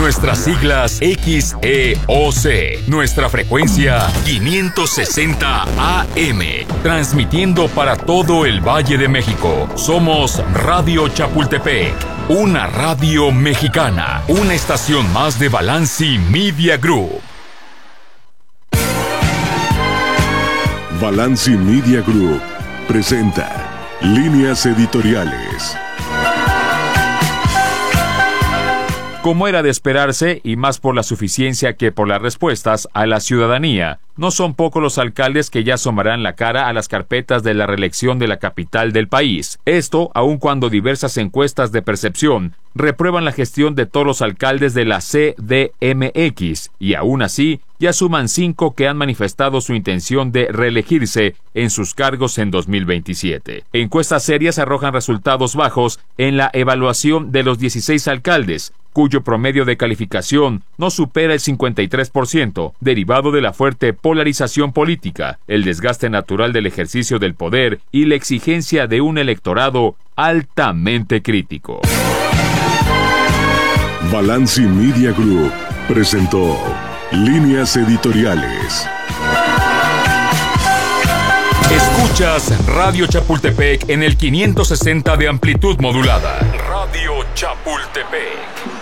Nuestras siglas XEOC. Nuestra frecuencia 560 AM. Transmitiendo para todo el Valle de México. Somos Radio Chapultepec. Una radio mexicana. Una estación más de Balanci Media Group. Balanci Media Group presenta Líneas Editoriales. Como era de esperarse, y más por la suficiencia que por las respuestas a la ciudadanía, no son pocos los alcaldes que ya asomarán la cara a las carpetas de la reelección de la capital del país. Esto, aun cuando diversas encuestas de percepción reprueban la gestión de todos los alcaldes de la CDMX, y aún así, ya suman 5 que han manifestado su intención de reelegirse en sus cargos en 2027. Encuestas serias arrojan resultados bajos en la evaluación de los 16 alcaldes, cuyo promedio de calificación no supera el 53%, derivado de la fuerte polarización política, el desgaste natural del ejercicio del poder y la exigencia de un electorado altamente crítico. Balanci Media Group presentó Líneas Editoriales. Escuchas Radio Chapultepec en el 560 de amplitud modulada. Radio Chapultepec.